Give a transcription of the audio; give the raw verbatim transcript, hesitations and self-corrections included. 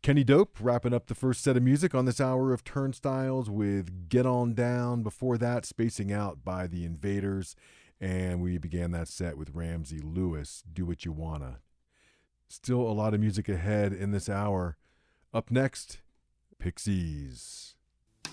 Kenny Dope wrapping up the first set of music on this hour of Turnstiles with Get On Down. Before that, Spacing Out by The Invaders. And we began that set with Ramsey Lewis, Do What You Wanna. Still a lot of music ahead in this hour. Up next, Pixies.